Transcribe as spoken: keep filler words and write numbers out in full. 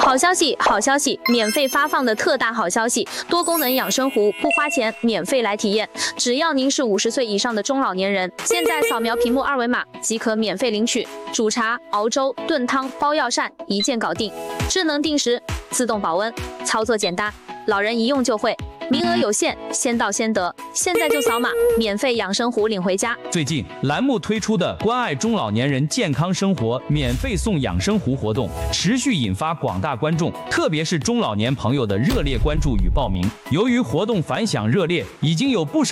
好消息，好消息！免费发放的特大好消息，多功能养生壶不花钱，免费来体验。只要您是五十岁以上的中老年人，现在扫描屏幕二维码即可免费领取。煮茶、熬粥、炖汤、包药膳，一键搞定。智能定时，自动保温，操作简单，老人一用就会。名额有限，先到先得，现在就扫码，免费养生壶领回家。 最近栏目推出的关爱中老年人健康生活免费送养生壶活动，持续引发广大观众，特别是中老年朋友的热烈关注与报名。由于活动反响热烈，已经有不少